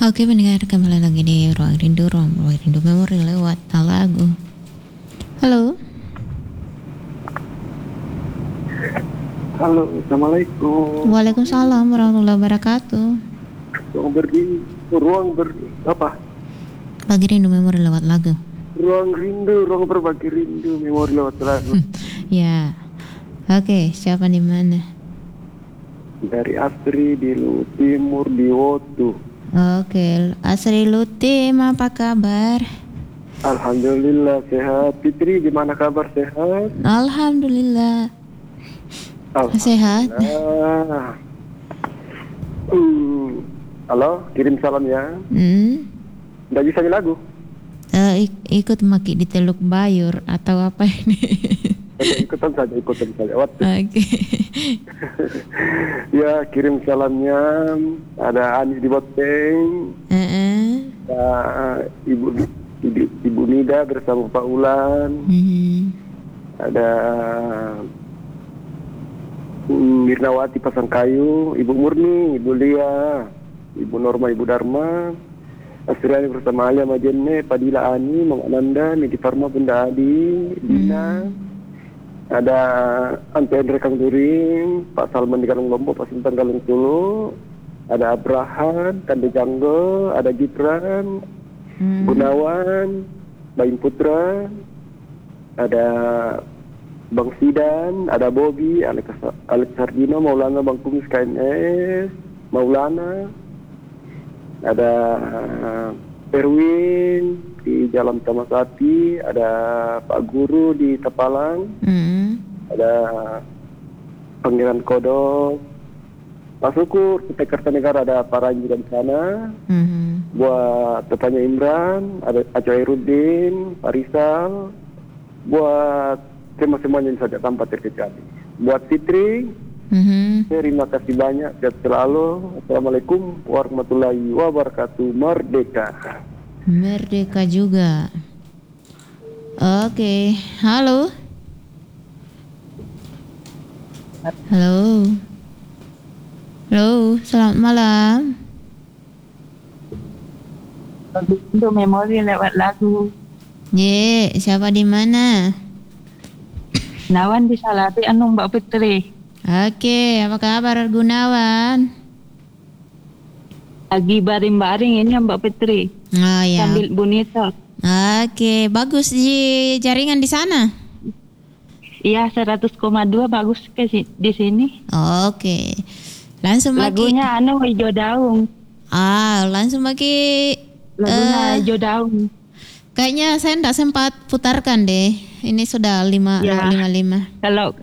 Oke, pendengar kembali lagi di Ruang Rindu Memori lewat lagu. Halo. Halo, assalamualaikum. Waalaikumsalam warahmatullahi wabarakatuh. Apa? Bagi rindu memori lewat lagu. Ruang berbagi rindu memori lewat lagu. Ya. Oke, siapa di mana? Dari Astri di Lu Timur di Wotu. Oke, Asri Lutim, apa kabar? Alhamdulillah sehat. Fitri gimana kabar, sehat? Alhamdulillah. Sehat. Halo, kirim salam ya. Nggak bisa nyanyi lagu. Ikut maki di Teluk Bayur atau apa ini? Ikutan saja. Oke. Ya, kirim salamnya. Ada Ani di Boteng. Ibu Nida bersama Pak Ulan. Ada Mirnawati Pasangkayu, Ibu Murni, Ibu Lia, Ibu Norma, Ibu Dharma, Asriani bersama Ayah Majenne, Padila Ani, Mang Ananda, Nidi Farma, Bunda Adi, Dina. Ada Ante Andre Kang During, Pak Salman di Galung Lombok, Pak Sultan Galung Sulu, ada Abrahan, Kande Janggo, ada Gibran, Gunawan, Baim Putra, ada Bang Sidan, ada Bobby, Alex Sardino, Maulana, Bang Kumis KNS, Maulana, ada Erwin di Jalan Tamasati, ada Pak Guru di Tepalang, ada Pangeran Kodok, Pak Syukur, PT Kertanegara, ada Pak Ranji di sana, buat tetanya Imran, ada Acoirudin, Pak Rizal, buat semuanya saja tanpa terkecuali. Buat Fitri, terima kasih banyak, sehat selalu. Assalamualaikum warahmatullahi wabarakatuh. Merdeka. Merdeka juga. Oke, halo. Halo, selamat malam. Untuk memori lewat lagu. Siapa di mana? Nawan di Salati anu Mbak Putri. Oke, apa kabar Gunawan? Lagi baring-baring ini Mbak Putri. Oh ya. Sambil bunyitok. Oke, bagus di jaringan di sana. Iya, 100,2 bagus di sini. Oke. Langsung lagunya anu Hijau Daun. Langsung bagi lagunya Hijau Daun. Kayaknya saya enggak sempat putarkan deh. Ini sudah 5:55. Kalau